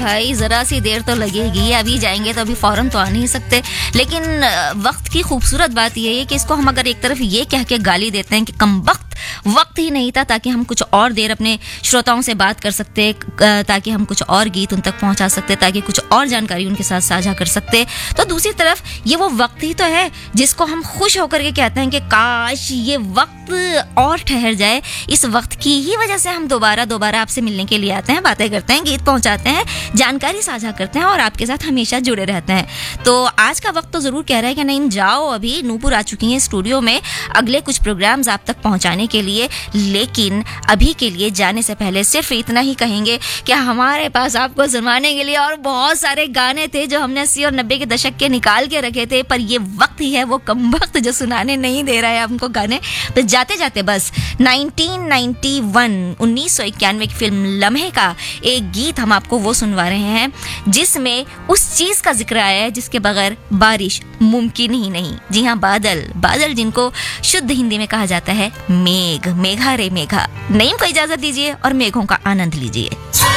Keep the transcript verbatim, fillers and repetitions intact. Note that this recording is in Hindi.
भाई जरा सी देर तो लगेगी, अभी जाएंगे तो अभी फौरन तो आ नहीं सकते। लेकिन वक्त की खूबसूरत बात यह है कि इसको हम अगर एक तरफ ये कह के गाली देते हैं कि कम वक्त वक्त ही नहीं था ताकि हम कुछ और देर अपने श्रोताओं से बात कर सकते, ताकि हम कुछ और गीत उन तक पहुंचा सकते, ताकि कुछ और जानकारी उनके साथ साझा कर सकते, तो दूसरी तरफ ये वो वक्त ही तो है जिसको हम खुश होकर के कहते हैं कि काश ये वक्त और ठहर जाए। इस वक्त की ही वजह से हम दोबारा दोबारा आपसे मिलने के लिए आते हैं, बातें करते हैं, गीत पहुंचाते हैं, जानकारी साझा करते हैं और आपके साथ हमेशा जुड़े रहते हैं। तो आज का वक्त तो जरूर कह रहा है कि नहीं जाओ, अभी नूपुर आ चुकी हैं स्टूडियो में अगले कुछ प्रोग्राम्स आप तक पहुंचाने के लिए। लेकिन अभी के लिए जाने से पहले सिर्फ इतना ही कहेंगे कि हमारे पास आपको सुनाने के लिए और बहुत सारे गाने थे जो हमने अस्सी और नब्बे के दशक के निकाल के रखे थे, पर ये वक्त ही है वो कम वक्त जो सुनाने नहीं दे रहा है हमको गाने। तो जाते जाते बस उन्नीस सौ इक्यानवे की फिल्म लम्हे का एक गीत हम आपको वो सुनवा रहे हैं जिसमें उस चीज का जिक्र आया है जिसके बगैर बारिश मुमकिन ही नहीं। जी हाँ, बादल, बादल जिनको शुद्ध हिंदी में कहा जाता है मेघ। मेघा रे मेघा। नईम को इजाजत दीजिए और मेघों का आनंद लीजिए।